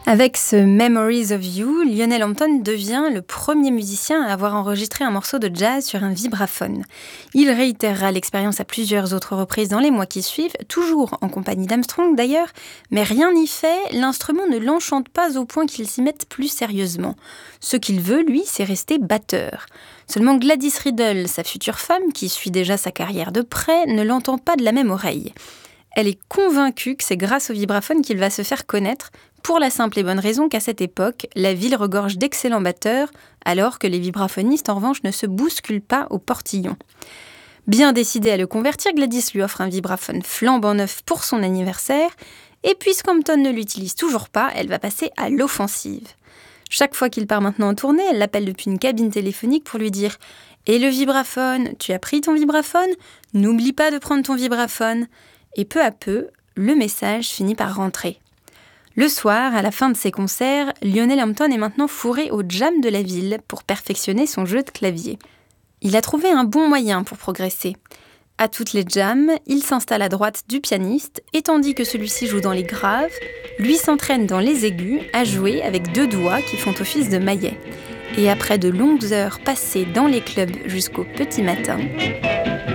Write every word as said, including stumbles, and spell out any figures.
Avec ce Memories of You, Lionel Hampton devient le premier musicien à avoir enregistré un morceau de jazz sur un vibraphone. Il réitérera l'expérience à plusieurs autres reprises dans les mois qui suivent, toujours en compagnie d'Armstrong d'ailleurs, mais rien n'y fait, l'instrument ne l'enchante pas au point qu'il s'y mette plus sérieusement. Ce qu'il veut, lui, c'est rester batteur. Seulement Gladys Riddle, sa future femme, qui suit déjà sa carrière de près, ne l'entend pas de la même oreille. Elle est convaincue que c'est grâce au vibraphone qu'il va se faire connaître, pour la simple et bonne raison qu'à cette époque, la ville regorge d'excellents batteurs, alors que les vibraphonistes, en revanche, ne se bousculent pas au portillon. Bien décidée à le convertir, Gladys lui offre un vibraphone flambant neuf pour son anniversaire, et puisqu'Hampton ne l'utilise toujours pas, elle va passer à l'offensive. Chaque fois qu'il part maintenant en tournée, elle l'appelle depuis une cabine téléphonique pour lui dire « Et le vibraphone, tu as pris ton vibraphone ? N'oublie pas de prendre ton vibraphone !» Et peu à peu, le message finit par rentrer. Le soir, à la fin de ses concerts, Lionel Hampton est maintenant fourré au jam de la ville pour perfectionner son jeu de clavier. Il a trouvé un bon moyen pour progresser. À toutes les jams, il s'installe à droite du pianiste et tandis que celui-ci joue dans les graves, lui s'entraîne dans les aigus à jouer avec deux doigts qui font office de maillet. Et après de longues heures passées dans les clubs jusqu'au petit matin,